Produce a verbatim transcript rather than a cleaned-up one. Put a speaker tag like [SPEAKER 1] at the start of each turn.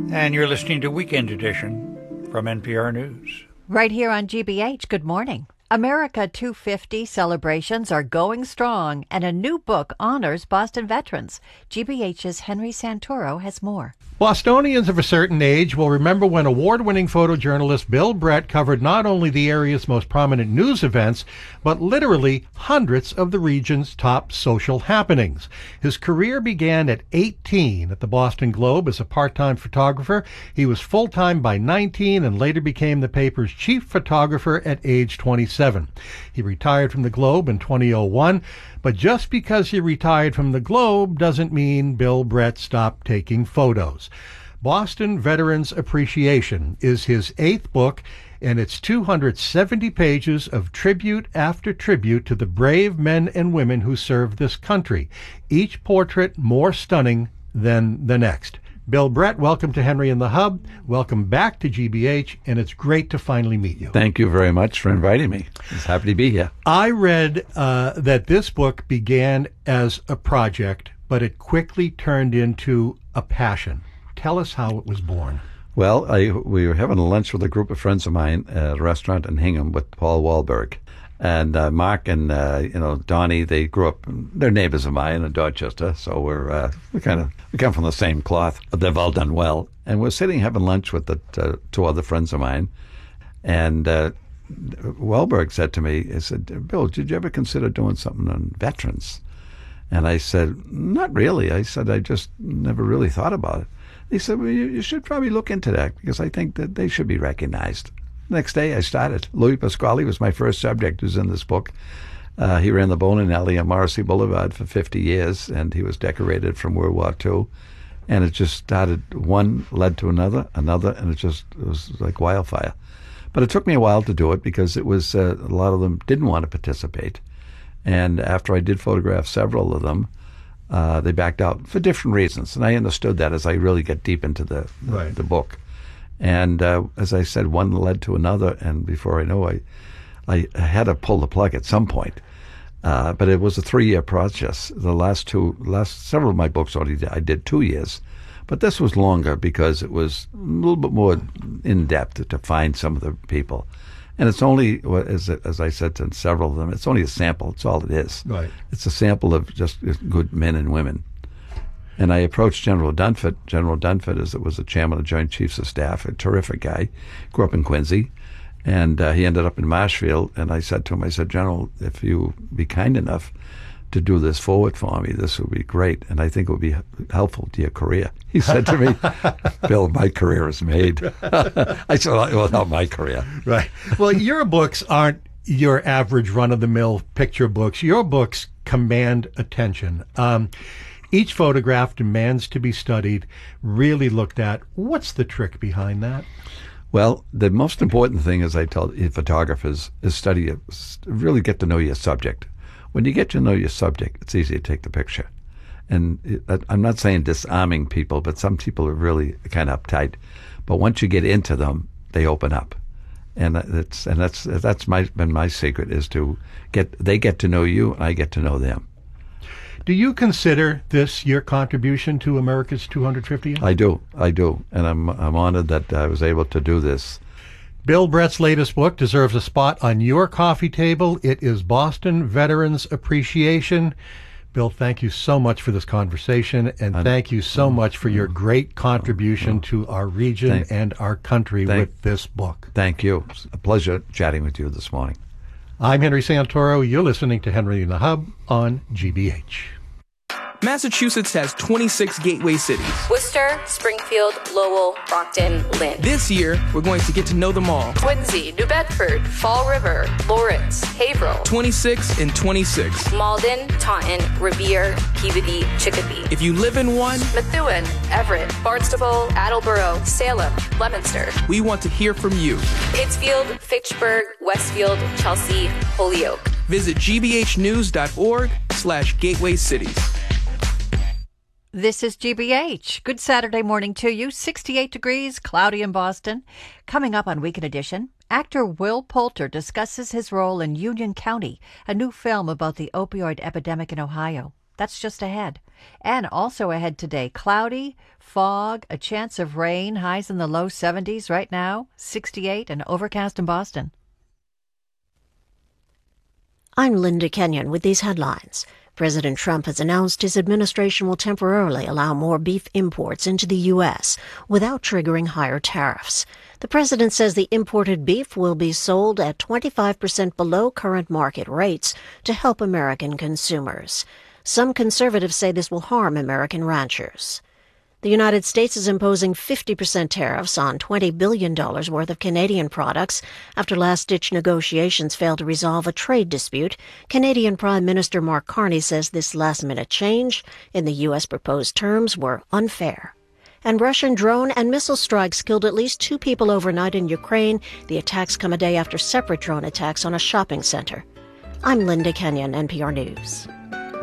[SPEAKER 1] And you're listening to Weekend Edition from N P R News.
[SPEAKER 2] Right here on G B H, good morning. America two fifty celebrations are going strong, and a new book honors Boston veterans. G B H's Henry Santoro has more.
[SPEAKER 3] Bostonians of a certain age will remember when award-winning photojournalist Bill Brett covered not only the area's most prominent news events, but literally hundreds of the region's top social happenings. His career began at eighteen at the Boston Globe as a part-time photographer. He was full-time by nineteen and later became the paper's chief photographer at age twenty-seven. He retired from the Globe in two thousand one, but just because he retired from the Globe doesn't mean Bill Brett stopped taking photos. Boston Veterans Appreciation is his eighth book, and it's two hundred seventy pages of tribute after tribute to the brave men and women who served this country, each portrait more stunning than the next. Bill Brett, welcome to Henry and the Hub. Welcome back to G B H, and it's great to finally meet you.
[SPEAKER 4] Thank you very much for inviting me. I'm happy to be here.
[SPEAKER 3] I read uh, that this book began as a project, but it quickly turned into a passion. Tell us how it was born.
[SPEAKER 4] Well, I, we were having lunch with a group of friends of mine at a restaurant in Hingham with Paul Wahlberg. And uh, Mark and, uh, you know, Donnie, they grew up, they're neighbors of mine in Dorchester, so we're, uh, we kind of, we come from the same cloth, but they've all done well. And we're sitting having lunch with the uh, two other friends of mine, and uh, Wahlberg said to me, he said, Bill, did you ever consider doing something on veterans? And I said, not really. I said, I just never really thought about it. He said, well, you, you should probably look into that, because I think that they should be recognized. Next day I started. Louis Pasquale was my first subject who's in this book. Uh, he ran the bowling alley on Morrissey Boulevard for fifty years, and he was decorated from World War Two. And it just started, one led to another, another, and it just it was like wildfire. But it took me a while to do it because it was uh, a lot of them didn't want to participate. And after I did photograph several of them, uh, they backed out for different reasons. And I understood that as I really get deep into the, the,
[SPEAKER 3] right.
[SPEAKER 4] the book. And uh, as I said, one led to another, and before I know, I, I had to pull the plug at some point. Uh, but it was a three-year process. The last two, last several of my books already did, I did two years, but this was longer because it was a little bit more in depth to find some of the people. And it's only, as as I said to several of them, it's only a sample. It's all it is.
[SPEAKER 3] Right.
[SPEAKER 4] It's a sample of just good men and women. And I approached General Dunford. General Dunford is, was the chairman of Joint Chiefs of Staff, a terrific guy, grew up in Quincy, and uh, he ended up in Marshfield. And I said to him, I said, General, if you be kind enough to do this forward for me, this would be great, and I think it would be helpful to your career. He said to me, Bill, my career is made. I said, well, not my career.
[SPEAKER 3] Right. Well, your books aren't your average run-of-the-mill picture books. Your books command attention. Um, Each photograph demands to be studied, really looked at. What's the trick behind that?
[SPEAKER 4] Well, the most important thing, as I tell photographers, is study it, really get to know your subject. When you get to know your subject, it's easy to take the picture. And it, I'm not saying disarming people, but some people are really kind of uptight. But once you get into them, they open up. And that's and that's that's my been my secret is to get they get to know you, and I get to know them.
[SPEAKER 3] Do you consider this your contribution to America's two hundred fiftieth?
[SPEAKER 4] I do, I do, and I'm I'm honored that I was able to do this.
[SPEAKER 3] Bill Brett's latest book deserves a spot on your coffee table. It is Boston Veterans Appreciation. Bill, thank you so much for this conversation, and I'm, thank you so much for your great contribution to our region
[SPEAKER 4] thank,
[SPEAKER 3] and our country
[SPEAKER 4] thank,
[SPEAKER 3] with this book.
[SPEAKER 4] Thank you. It's a pleasure chatting with you this morning.
[SPEAKER 3] I'm Henry Santoro. You're listening to Henry in the Hub on G B H.
[SPEAKER 5] Massachusetts has twenty-six gateway cities.
[SPEAKER 6] Worcester, Springfield, Lowell, Brockton, Lynn.
[SPEAKER 5] This year, we're going to get to know them all.
[SPEAKER 6] Quincy, New Bedford, Fall River, Lawrence, Haverhill.
[SPEAKER 5] twenty-six and twenty-six.
[SPEAKER 6] Malden, Taunton, Revere, Peabody, Chicopee.
[SPEAKER 5] If you live in one,
[SPEAKER 6] Methuen, Everett, Barnstable, Attleboro, Salem, Leominster.
[SPEAKER 5] We want to hear from you.
[SPEAKER 6] Pittsfield, Fitchburg, Westfield, Chelsea, Holyoke.
[SPEAKER 5] Visit gbhnews.org slash gateway cities.
[SPEAKER 2] This is G B H. Good Saturday morning to you. sixty-eight degrees, cloudy in Boston. Coming up on Weekend Edition, actor Will Poulter discusses his role in Union County, a new film about the opioid epidemic in Ohio. That's just ahead. And also ahead today, cloudy, fog, a chance of rain, highs in the low seventies right now, sixty-eight, and overcast in Boston.
[SPEAKER 7] I'm Linda Kenyon with these headlines. President Trump has announced his administration will temporarily allow more beef imports into the U S without triggering higher tariffs. The president says the imported beef will be sold at twenty-five percent below current market rates to help American consumers. Some conservatives say this will harm American ranchers. The United States is imposing fifty percent tariffs on twenty billion dollars worth of Canadian products after last-ditch negotiations failed to resolve a trade dispute. Canadian Prime Minister Mark Carney says this last-minute change in the U S proposed terms were unfair. And Russian drone and missile strikes killed at least two people overnight in Ukraine. The attacks come a day after separate drone attacks on a shopping center. I'm Linda Kenyon, N P R News.